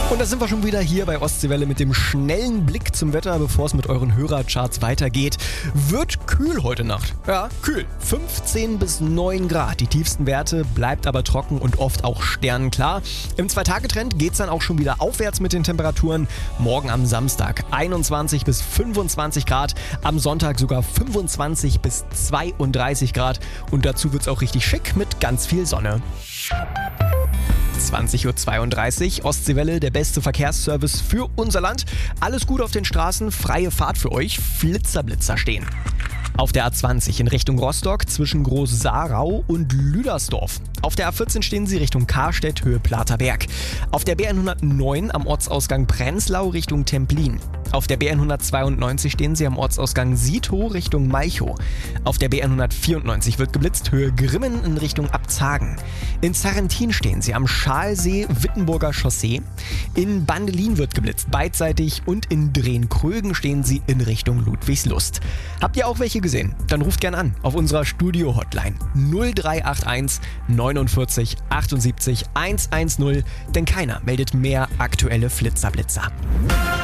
Und da sind wir schon wieder hier bei Ostseewelle mit dem schnellen Blick zum Wetter, bevor es mit euren Hörercharts weitergeht. Wird kühl heute Nacht. Ja, kühl. 15 bis 9 Grad. Die tiefsten Werte, bleibt aber trocken und oft auch sternenklar. Im 2-Tage-Trend geht es dann auch schon wieder aufwärts mit den Temperaturen. Morgen am Samstag 21 bis 25 Grad. Am Sonntag sogar 25 bis 32 Grad. Und dazu wird es auch richtig schick mit ganz viel Sonne. 20.32 Uhr, Ostseewelle, der beste Verkehrsservice für unser Land. Alles gut auf den Straßen, freie Fahrt für euch, Flitzer stehen. Auf der A20 in Richtung Rostock zwischen Groß-Sarau und Lüdersdorf. Auf der A14 stehen sie Richtung Karstedt, Höhe Platerberg. Auf der B109 am Ortsausgang Prenzlau Richtung Templin. Auf der B192 stehen sie am Ortsausgang Sietow Richtung Malchow. Auf der B194 wird geblitzt, Höhe Grimmen in Richtung Abzagen. In Sarrentin stehen sie am Schalsee-Wittenburger Chaussee. In Bandelin wird geblitzt, beidseitig, und in Drehn-Krögen stehen sie in Richtung Ludwigslust. Habt ihr auch welche gesehen? Dann ruft gern an auf unserer Studio-Hotline 0381 49 78 110, denn keiner meldet mehr aktuelle Flitzer.